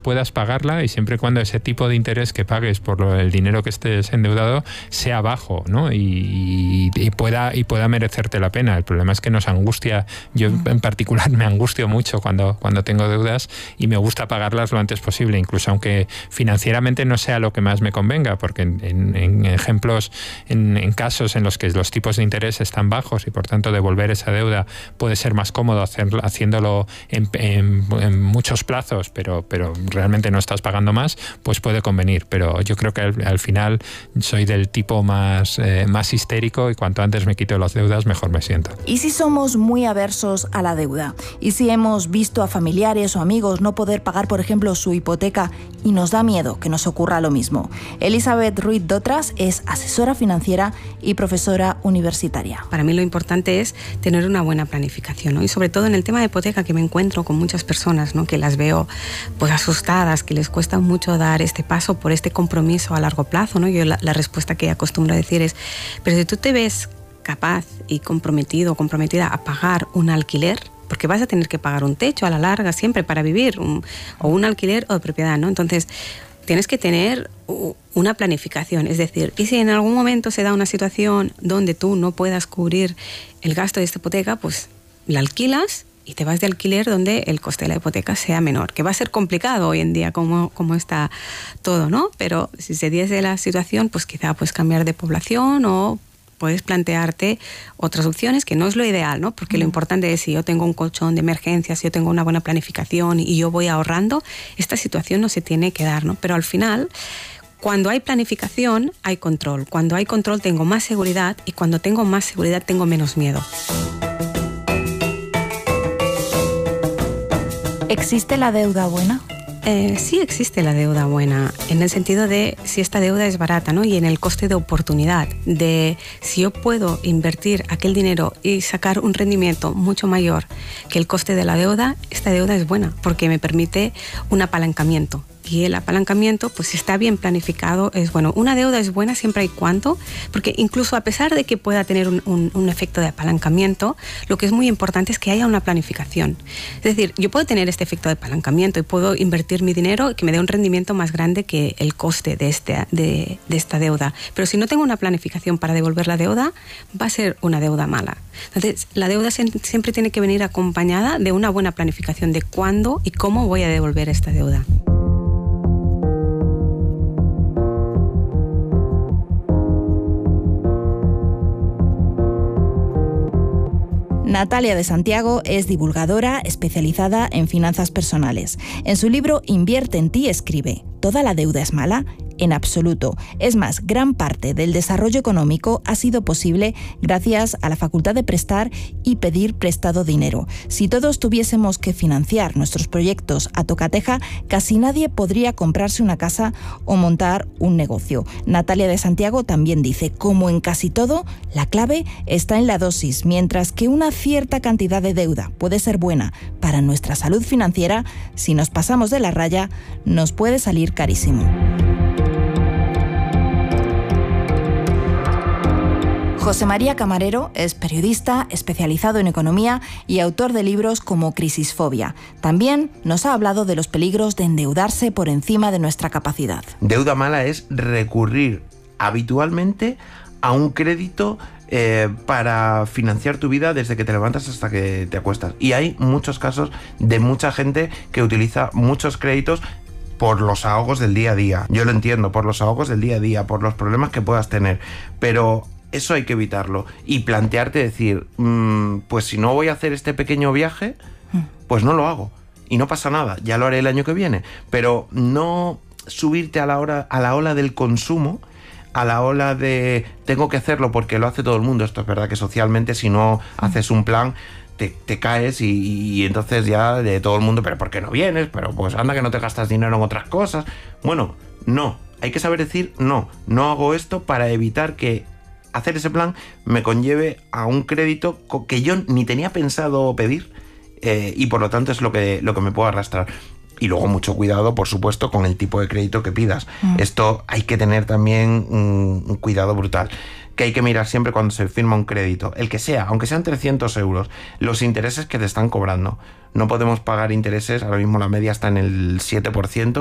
puedas pagarla, y siempre y cuando ese tipo de interés que pagues por el dinero que estés endeudado sea bajo, ¿no? Y pueda merecerte la pena. El problema es que nos angustia. Yo en particular me angustio mucho cuando tengo deudas, y me gusta pagarlas lo antes posible, incluso aunque financieramente no sea lo que más me convenga, porque en ejemplos, en casos en los que los tipos de interés están bajos y por tanto devolver esa deuda puede ser más cómodo haciéndolo en muchos plazos, pero realmente no estás pagando más, pues puede convenir. Pero yo creo que al final soy del tipo más histérico, y cuanto antes me quito las deudas, mejor me siento. ¿Y si somos muy aversos a la deuda? ¿Y si hemos visto a familiares o amigos no poder pagar, por ejemplo, su hipoteca y nos da miedo que nos ocurra lo mismo? Elizabeth Ruiz Dotras es asesora financiera y profesora universitaria. Para mí lo importante es tener una buena planificación, ¿no? Y sobre todo en el tema de hipoteca, que me encuentro con muchas personas, ¿no?, que las veo pues asustadas, que les cuesta mucho dar este paso por este compromiso a largo plazo, ¿no? Yo la respuesta que acostumbro a decir es, pero si tú te ves capaz y comprometido o comprometida a pagar un alquiler, porque vas a tener que pagar un techo a la larga siempre para vivir, o un alquiler o de propiedad, ¿no? Entonces tienes que tener una planificación, es decir, y si en algún momento se da una situación donde tú no puedas cubrir el gasto de esta hipoteca, pues la alquilas y te vas de alquiler donde el coste de la hipoteca sea menor, que va a ser complicado hoy en día como está todo, ¿no? Pero si se diese la situación, pues quizá puedes cambiar de población o puedes plantearte otras opciones, que no es lo ideal, ¿no? Porque lo importante es, si yo tengo un colchón de emergencias, si yo tengo una buena planificación y yo voy ahorrando, esta situación no se tiene que dar, ¿no? Pero al final, cuando hay planificación, hay control. Cuando hay control tengo más seguridad, y cuando tengo más seguridad tengo menos miedo. ¿Existe la deuda buena? Sí existe la deuda buena, en el sentido de si esta deuda es barata, ¿no? Y en el coste de oportunidad, de si yo puedo invertir aquel dinero y sacar un rendimiento mucho mayor que el coste de la deuda, esta deuda es buena porque me permite un apalancamiento. Y el apalancamiento, pues si está bien planificado, es bueno. Una deuda es buena siempre y cuando, porque incluso a pesar de que pueda tener un efecto de apalancamiento, lo que es muy importante es que haya una planificación. Es decir, yo puedo tener este efecto de apalancamiento y puedo invertir mi dinero que me dé un rendimiento más grande que el coste de esta deuda. Pero si no tengo una planificación para devolver la deuda, va a ser una deuda mala. Entonces, la deuda siempre tiene que venir acompañada de una buena planificación de cuándo y cómo voy a devolver esta deuda. Natalia de Santiago es divulgadora especializada en finanzas personales. En su libro Invierte en ti escribe: ¿toda la deuda es mala? En absoluto. Es más, gran parte del desarrollo económico ha sido posible gracias a la facultad de prestar y pedir prestado dinero. Si todos tuviésemos que financiar nuestros proyectos a tocateja, casi nadie podría comprarse una casa o montar un negocio. Natalia de Santiago también dice, como en casi todo, la clave está en la dosis. Mientras que una cierta cantidad de deuda puede ser buena para nuestra salud financiera, si nos pasamos de la raya, nos puede salir carísimo. José María Camarero es periodista especializado en economía y autor de libros como Crisisfobia. También nos ha hablado de los peligros de endeudarse por encima de nuestra capacidad. Deuda mala es recurrir habitualmente a un crédito para financiar tu vida desde que te levantas hasta que te acuestas. Y hay muchos casos de mucha gente que utiliza muchos créditos por los ahogos del día a día. Yo lo entiendo, por los ahogos del día a día, por los problemas que puedas tener, pero eso hay que evitarlo y plantearte decir, pues si no voy a hacer este pequeño viaje, pues no lo hago y no pasa nada, ya lo haré el año que viene, pero no subirte a la ola del consumo, a la ola de tengo que hacerlo porque lo hace todo el mundo. Esto es verdad que socialmente, si no haces un plan, te caes y entonces ya de todo el mundo, pero ¿por qué no vienes? Pero pues anda que no te gastas dinero en otras cosas. Bueno, no, hay que saber decir no hago esto para evitar que hacer ese plan me conlleve a un crédito que yo ni tenía pensado pedir y por lo tanto es lo que me puedo arrastrar. Y luego mucho cuidado, por supuesto, con el tipo de crédito que pidas. Esto hay que tener también un cuidado brutal. Que hay que mirar siempre cuando se firma un crédito, el que sea, aunque sean 300 euros, los intereses que te están cobrando. No podemos pagar intereses, ahora mismo la media está en el 7%,